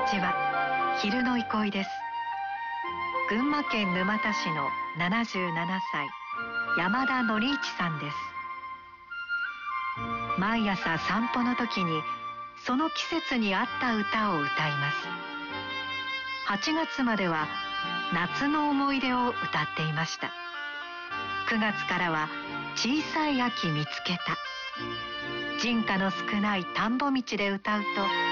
ちは、昼の憩いです。群馬県沼田市の77歳、山田則一さんです。毎朝散歩の時にその季節に合った歌を歌います。8月までは夏の思い出を歌っていました。9月からは小さい秋見つけた、人家の少ない田んぼ道で歌うと